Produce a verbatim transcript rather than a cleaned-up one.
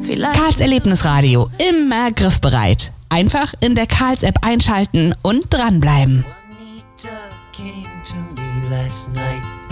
Karls Erlebnisradio, immer griffbereit. Einfach in der Karls-App einschalten und dranbleiben. Juanita came to me last night.